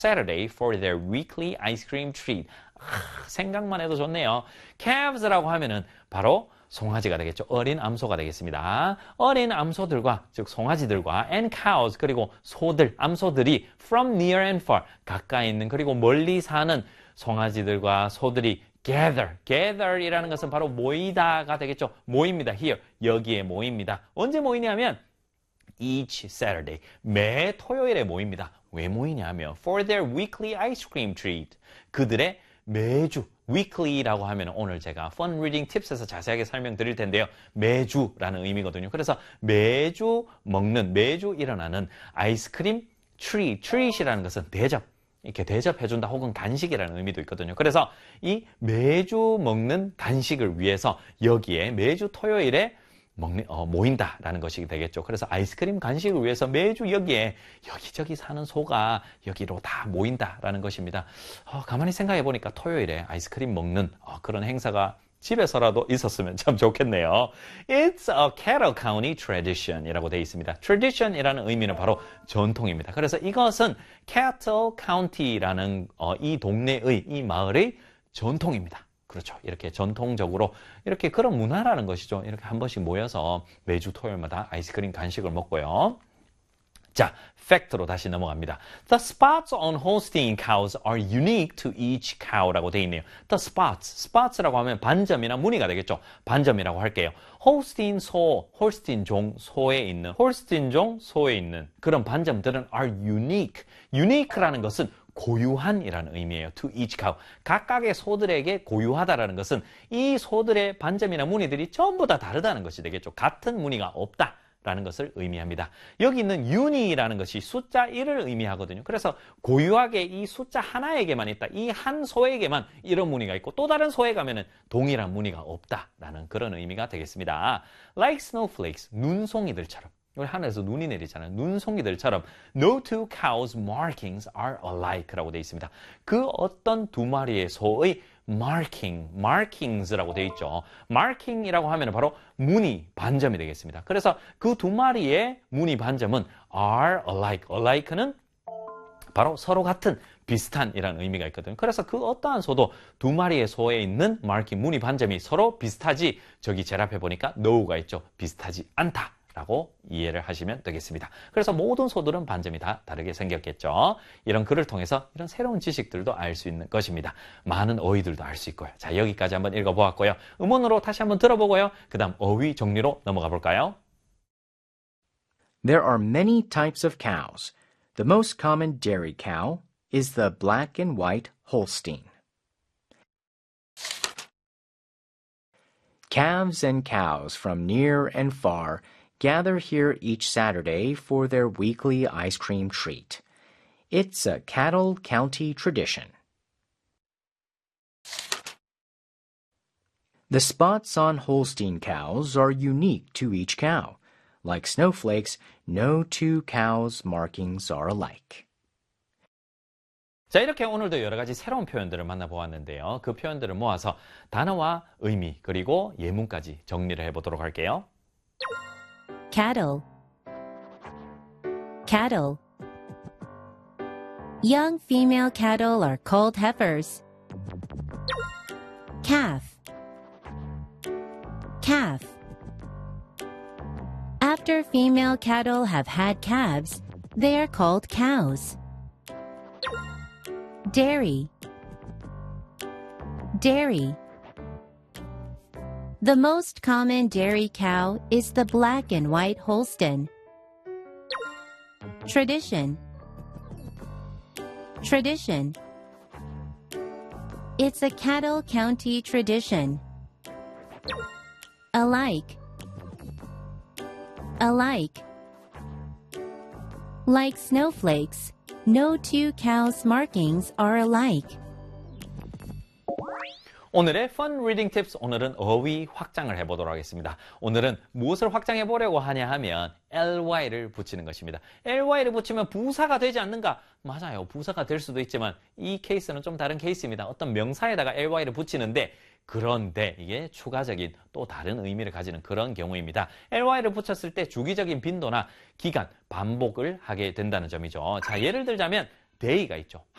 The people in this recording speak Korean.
Saturday for their weekly ice cream treat. 생각만 해도 좋네요. calves라고 하면은 바로 송아지가 되겠죠. 어린 암소가 되겠습니다. 어린 암소들과, 즉 송아지들과 and cows, 그리고 소들, 암소들이 from near and far, 가까이 있는 그리고 멀리 사는 송아지들과 소들이 gather이라는 것은 바로 모이다가 되겠죠. 모입니다. here, 여기에 모입니다. 언제 모이냐면 each Saturday, 매 토요일에 모입니다. 왜 모이냐면 for their weekly ice cream treat, 그들의 매주 weekly라고 하면 오늘 제가 Fun Reading Tips에서 자세하게 설명드릴 텐데요. 매주라는 의미거든요. 그래서 매주 먹는, 매주 일어나는 아이스크림 treat이라는 것은 대접, 이렇게 대접해준다 혹은 간식이라는 의미도 있거든요. 그래서 이 매주 먹는 간식을 위해서 여기에 매주 토요일에 모인다라는 것이 되겠죠. 그래서 아이스크림 간식을 위해서 매주 여기에 여기저기 사는 소가 여기로 다 모인다라는 것입니다. 가만히 생각해 보니까 토요일에 아이스크림 먹는 그런 행사가 집에서라도 있었으면 참 좋겠네요. It's a Carroll County tradition이라고 되어 있습니다. tradition이라는 의미는 바로 전통입니다. 그래서 이것은 Carroll County라는 이 동네의, 이 마을의 전통입니다. 그렇죠. 이렇게 전통적으로 이렇게 그런 문화라는 것이죠. 이렇게 한 번씩 모여서 매주 토요일마다 아이스크림 간식을 먹고요. 자, 팩트로 다시 넘어갑니다. The spots on Holstein cows are unique to each cow라고 되어 있네요. The spots라고 하면 반점이나 무늬가 되겠죠. 반점이라고 할게요. 홀스틴 소에 있는 그런 반점들은 are unique. unique라는 것은 고유한이라는 의미예요. To each cow. 각각의 소들에게 고유하다라는 것은 이 소들의 반점이나 무늬들이 전부 다 다르다는 것이 되겠죠. 같은 무늬가 없다라는 것을 의미합니다. 여기 있는 uni라는 것이 숫자 1을 의미하거든요. 그래서 고유하게 이 숫자 하나에게만 있다. 이 한 소에게만 이런 무늬가 있고 또 다른 소에 가면은 동일한 무늬가 없다라는 그런 의미가 되겠습니다. Like snowflakes, 눈송이들처럼. 우리 하늘에서 눈이 내리잖아요. 눈송이들처럼 No two cows' markings are alike라고 되어 있습니다. 그 어떤 두 마리의 소의 markings라고 되어 있죠. marking이라고 하면 바로 무늬, 반점이 되겠습니다. 그래서 그 두 마리의 무늬, 반점은 are alike는 바로 서로 같은, 비슷한이라는 의미가 있거든요. 그래서 그 어떠한 소도 두 마리의 소에 있는 marking, 무늬, 반점이 서로 비슷하지, 저기 제랍해 보니까 no가 있죠. 비슷하지 않다. 라고 이해를 하시면 되겠습니다. 그래서 모든 소들은 반점이 다 다르게 생겼겠죠. 이런 글을 통해서 이런 새로운 지식들도 알 수 있는 것입니다. 많은 어휘들도 알 수 있고요. 자, 여기까지 한번 읽어보았고요. 음원으로 다시 한번 들어보고요. 그 다음 어휘 정리로 넘어가 볼까요? There are many types of cows. The most common dairy cow is the black and white Holstein. Calves and cows from near and far gather here each Saturday for their weekly ice cream treat. It's a Cattle County tradition. The spots on Holstein cows are unique to each cow. Like snowflakes, no two cows' markings are alike. 자, 이렇게 오늘도 여러 가지 새로운 표현들을 만나보았는데요. 그 표현들을 모아서 단어와 의미 그리고 예문까지 정리를 해보도록 할게요. Cattle. Cattle. Young female cattle are called heifers. Calf. Calf. After female cattle have had calves, they are called cows. Dairy. Dairy. The most common dairy cow is the black and white Holstein. Tradition. Tradition. It's a Cattle County tradition. Alike. Alike. Like snowflakes, no two cows' markings are alike. 오늘의 Fun Reading Tips, 오늘은 어휘 확장을 해보도록 하겠습니다. 오늘은 무엇을 확장해 보려고 하냐 하면 ly를 붙이는 것입니다. ly를 붙이면 부사가 되지 않는가? 맞아요. 부사가 될 수도 있지만 이 케이스는 좀 다른 케이스입니다. 어떤 명사에다가 ly를 붙이는데 그런데 이게 추가적인 또 다른 의미를 가지는 그런 경우입니다. ly를 붙였을 때 주기적인 빈도나 기간, 반복을 하게 된다는 점이죠. 자, 예를 들자면 day가 있죠.